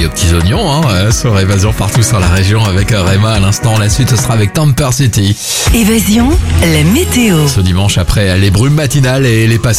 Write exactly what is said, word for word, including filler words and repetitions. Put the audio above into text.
aux petits oignons, hein, euh, sur Évasion partout sur la région avec euh, Rema à l'instant. La suite ce sera avec Temper City. Évasion, la météo. Ce dimanche après les brumes matinales et les passages